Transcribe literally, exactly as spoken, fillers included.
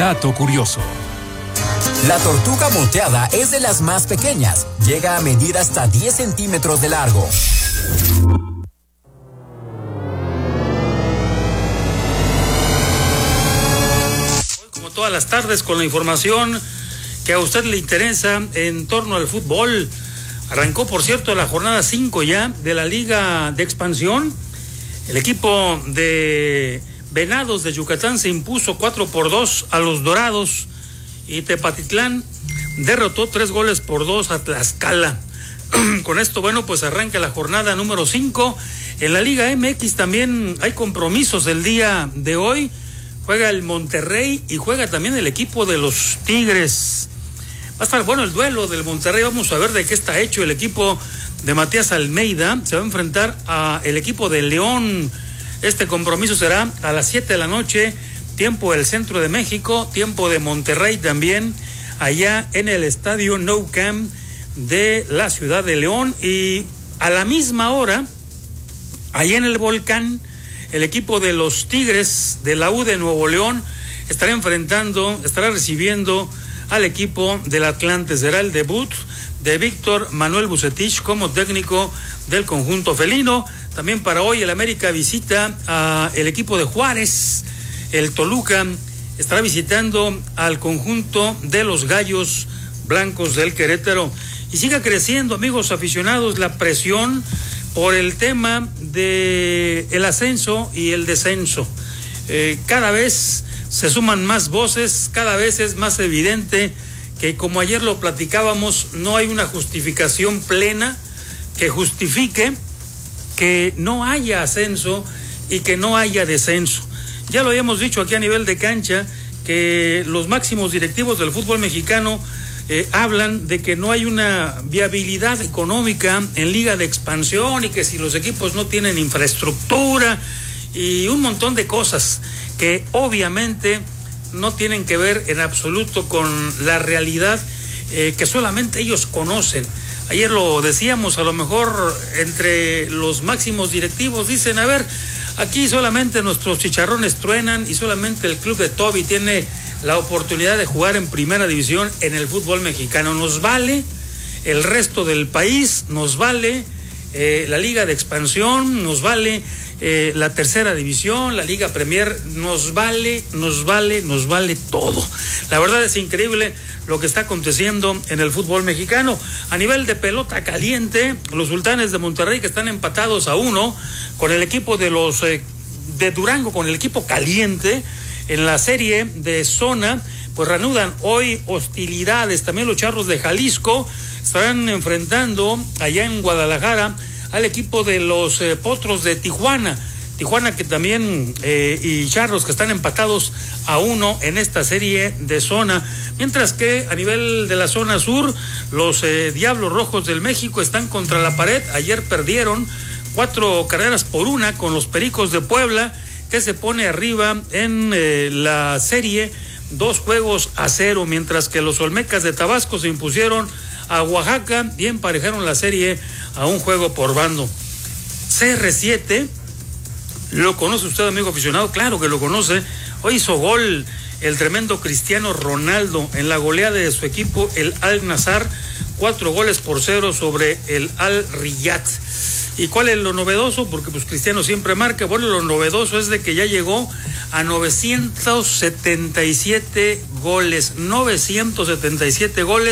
Dato curioso. La tortuga moteada es de las más pequeñas. Llega a medir hasta diez centímetros de largo. Como todas las tardes, con la información que a usted le interesa en torno al fútbol. Arrancó, por cierto, la jornada cinco ya de la Liga de Expansión. El equipo de Venados de Yucatán se impuso cuatro por dos a los Dorados y Tepatitlán derrotó tres goles por dos a Tlaxcala. Con esto, bueno, pues arranca la jornada número cinco. En la Liga M X también hay compromisos el día de hoy. Juega el Monterrey y juega también el equipo de los Tigres. Va a estar bueno el duelo del Monterrey. Vamos a ver de qué está hecho el equipo de Matías Almeida. Se va a enfrentar a el equipo de León. Este compromiso será a las siete de la noche, tiempo del centro de México, tiempo de Monterrey también, allá en el estadio Nou Camp de la ciudad de León. Y a la misma hora, allá en el Volcán, el equipo de los Tigres de la U de Nuevo León estará enfrentando, estará recibiendo al equipo del Atlante. Será el debut de Víctor Manuel Bucetich como técnico del conjunto felino. También para hoy el América visita al equipo de Juárez. El Toluca estará visitando al conjunto de los Gallos Blancos del Querétaro. Y siga creciendo, amigos aficionados, la presión por el tema de el ascenso y el descenso. Eh, cada vez se suman más voces, cada vez es más evidente que, como ayer lo platicábamos, no hay una justificación plena que justifique que no haya ascenso y que no haya descenso. Ya lo habíamos dicho aquí a nivel de cancha, que los máximos directivos del fútbol mexicano eh, hablan de que no hay una viabilidad económica en Liga de Expansión y que si los equipos no tienen infraestructura y un montón de cosas que obviamente no tienen que ver en absoluto con la realidad eh, que solamente ellos conocen. Ayer lo decíamos, a lo mejor entre los máximos directivos dicen, a ver, aquí solamente nuestros chicharrones truenan y solamente el club de Toby tiene la oportunidad de jugar en primera división en el fútbol mexicano. Nos vale el resto del país, nos vale eh, la Liga de Expansión, nos vale eh, la tercera división, la Liga Premier, nos vale, nos vale, nos vale todo. La verdad es increíble lo que está aconteciendo en el fútbol mexicano. A nivel de pelota caliente, los Sultanes de Monterrey, que están empatados a uno con el equipo de los eh, de Durango, con el equipo caliente en la serie de zona, pues reanudan hoy hostilidades. También los Charros de Jalisco estarán enfrentando allá en Guadalajara al equipo de los eh, Potros de Tijuana. Tijuana que también eh, y Charros que están empatados a uno en esta serie de zona, mientras que a nivel de la zona sur los eh, Diablos Rojos del México están contra la pared. Ayer perdieron cuatro carreras por una con los Pericos de Puebla, que se pone arriba en eh, la serie dos juegos a cero, mientras que los Olmecas de Tabasco se impusieron a Oaxaca y emparejaron la serie a un juego por bando. C R siete, ¿lo conoce usted, amigo aficionado? Claro que lo conoce. Hoy hizo gol el tremendo Cristiano Ronaldo en la goleada de su equipo, el Al Nassr, cuatro goles por cero sobre el Al Riyad. ¿Y cuál es lo novedoso? Porque pues Cristiano siempre marca. Bueno, lo novedoso es de que ya llegó a novecientos setenta y siete goles, novecientos setenta y siete goles.